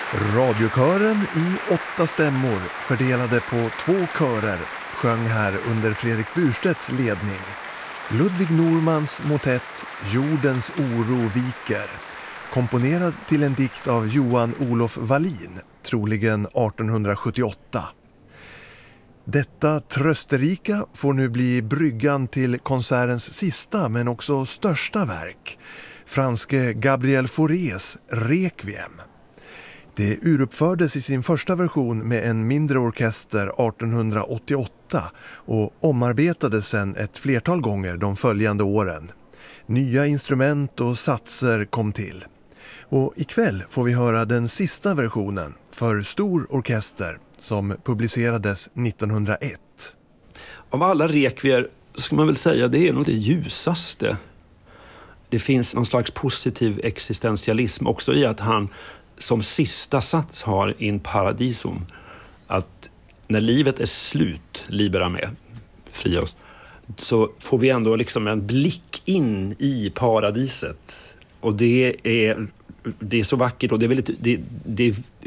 Radiokören i 8 stämmor fördelade på 2 körer sjöng här under Fredrik Burstedts ledning. Ludvig Normans motett Jordens oro viker, komponerad till en dikt av Johan Olof Wallin, troligen 1878. Detta trösterika får nu bli bryggan till konsertens sista men också största verk, franske Gabriel Faurés Requiem. Det uruppfördes i sin första version med en mindre orkester 1888 och omarbetades sedan ett flertal gånger de följande åren. Nya instrument och satser kom till. Och ikväll får vi höra den sista versionen för stor orkester som publicerades 1901. Av alla rekvier ska man väl säga det är nog det ljusaste. Det finns någon slags positiv existentialism också i att han som sista sats har in paradisum, att när livet är slut, libera med, fria oss, så får vi ändå liksom en blick in i paradiset, och det är så vackert, och det är väldigt, det